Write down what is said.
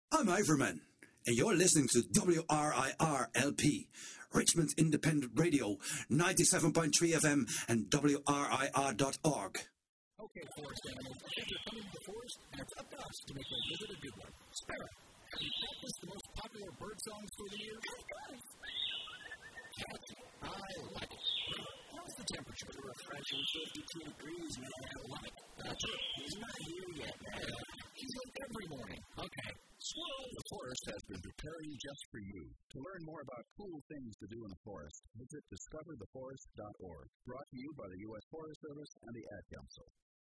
I'm Iverman, and you're listening to WRIR-LP, Richmond Independent Radio, 97.3 FM and WRIR.org. Okay, forest animals, I think you're coming to the forest, and it's up to us to make that visit a good one. Sparrow, have you practiced the most popular bird songs for the year? Of course. Catchy. I like it. How's the temperature? A refreshing 52 degrees, man. I love it. True. He's not here yet, man. He's late every morning. Okay. Squirrel, the forest has been preparing just for you. To learn more about cool things to do in the forest, visit discovertheforest.org. Brought to you by the U.S. Forest Service and the Ad Council.